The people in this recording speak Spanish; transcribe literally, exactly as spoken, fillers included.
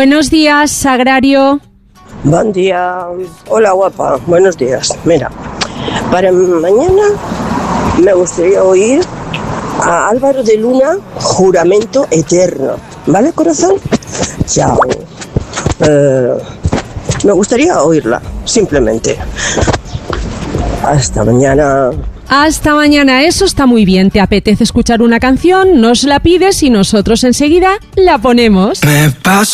Buenos días, Sagrario. Buen día. Hola, guapa. Buenos días. Mira, para mañana me gustaría oír a Álvaro de Luna, Juramento Eterno. ¿Vale, corazón? Chao. Eh, me gustaría oírla, simplemente. Hasta mañana. Hasta mañana, eso está muy bien. ¿Te apetece escuchar una canción? Nos la pides y nosotros enseguida la ponemos. Me paso